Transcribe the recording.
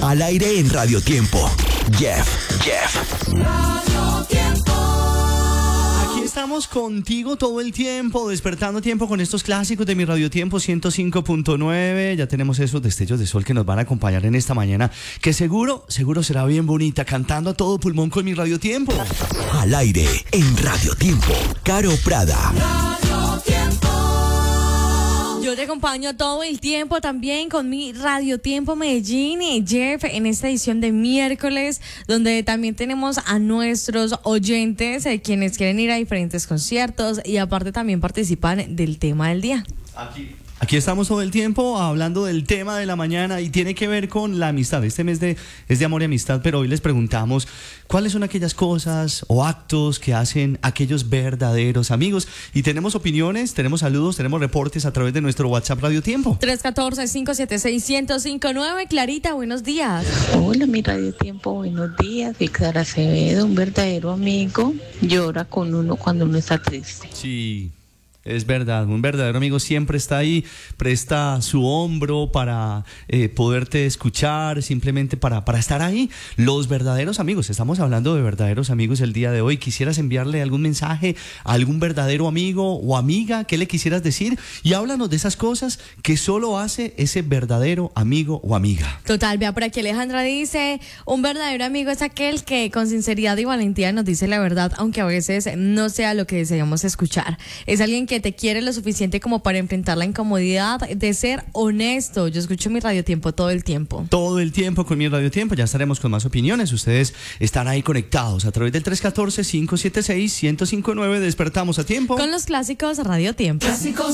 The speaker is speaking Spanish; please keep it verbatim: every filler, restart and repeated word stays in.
Al aire en Radio Tiempo. Jeff, Jeff. Radio Tiempo. Aquí estamos contigo todo el tiempo, despertando tiempo con estos clásicos de mi Radio Tiempo ciento cinco punto nueve. Ya tenemos esos destellos de sol que nos van a acompañar en esta mañana, que seguro, seguro será bien bonita, cantando a todo pulmón con mi Radio Tiempo. Al aire en Radio Tiempo. Caro Prada. Radio Tiempo. Yo te acompaño todo el tiempo también con mi Radio Tiempo Medellín y Jeff en esta edición de miércoles, donde también tenemos a nuestros oyentes eh, quienes quieren ir a diferentes conciertos y aparte también participan del tema del día. Aquí. Aquí estamos todo el tiempo hablando del tema de la mañana y tiene que ver con la amistad. Este mes de, es de amor y amistad, pero hoy les preguntamos cuáles son aquellas cosas o actos que hacen aquellos verdaderos amigos. Y tenemos opiniones, tenemos saludos, tenemos reportes a través de nuestro WhatsApp Radio Tiempo. tres uno cuatro, cinco siete seis, uno cero cinco nueve. Clarita, buenos días. Hola, mi Radio Tiempo, buenos días. Víctor Acevedo, un verdadero amigo, llora con uno cuando uno está triste. Sí. Es verdad, un verdadero amigo siempre está ahí, presta su hombro para eh, poderte escuchar, simplemente para, para estar ahí. Los verdaderos amigos, estamos hablando de verdaderos amigos el día de hoy. ¿Quisieras enviarle algún mensaje a algún verdadero amigo o amiga? ¿Qué le quisieras decir? Y háblanos de esas cosas que solo hace ese verdadero amigo o amiga. Total, vea, por aquí Alejandra dice, un verdadero amigo es aquel que con sinceridad y valentía nos dice la verdad, aunque a veces no sea lo que deseamos escuchar. Es alguien que te quiere lo suficiente como para enfrentar la incomodidad de ser honesto. Yo escucho mi Radio Tiempo todo el tiempo. Todo el tiempo con mi Radio Tiempo. Ya estaremos con más opiniones. Ustedes están ahí conectados a través del tres uno cuatro, cinco siete seis, uno cero cinco nueve. Despertamos a tiempo con los clásicos Radio Tiempo. Clásicos